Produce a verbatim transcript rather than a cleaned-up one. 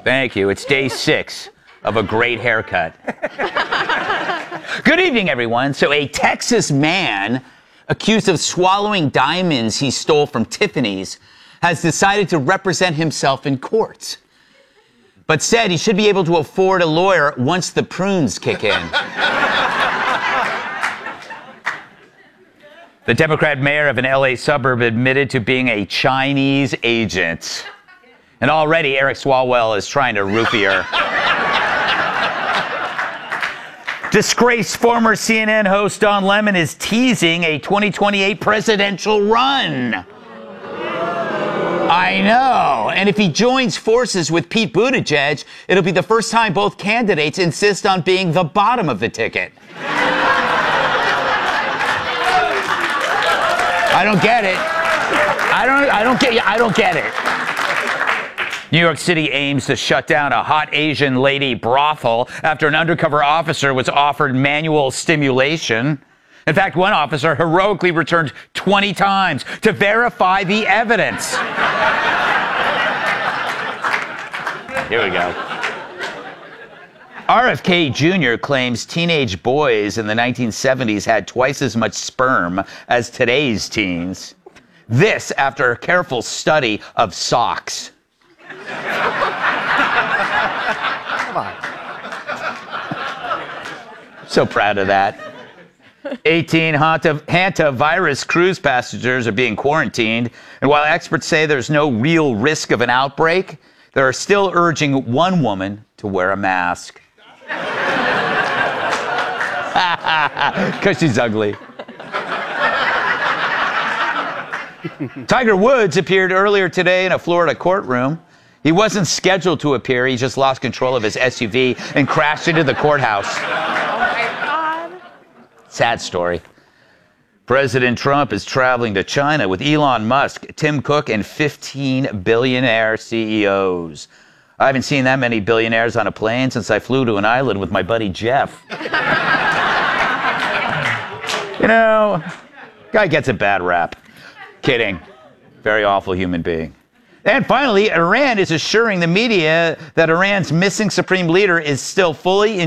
Thank you. It's day six of a great haircut. Good evening, everyone. So a Texas man accused of swallowing diamonds he stole from Tiffany's has decided to represent himself in court, but said he should be able to afford a lawyer once the prunes kick in. The Democrat mayor of an L A suburb admitted to being a Chinese agent. And already Eric Swalwell is trying to roofie her. Disgraced former C N N host Don Lemon is teasing a twenty twenty-eight presidential run. I know. And if he joins forces with Pete Buttigieg, it'll be the first time both candidates insist on being the bottom of the ticket. I don't get it. I don't I don't get I don't get it. New York City aims to shut down a hot Asian lady brothel after an undercover officer was offered manual stimulation. In fact, one officer heroically returned twenty times to verify the evidence. Here we go. R F K Junior claims teenage boys in the nineteen seventies had twice as much sperm as today's teens. This after a careful study of socks. Come on. So proud of that. eighteen Hanta, hantavirus cruise passengers are being quarantined, and while experts say there's no real risk of an outbreak, they are still urging one woman to wear a mask. Because she's ugly. Tiger Woods appeared earlier today in a Florida courtroom. He wasn't scheduled to appear. He just lost control of his S U V and crashed into the courthouse. Oh, my God. Sad story. President Trump is traveling to China with Elon Musk, Tim Cook, and fifteen billionaire C E Os. I haven't seen that many billionaires on a plane since I flew to an island with my buddy Jeff. You know, guy gets a bad rap. Kidding. Very awful human being. And finally, Iran is assuring the media that Iran's missing supreme leader is still fully in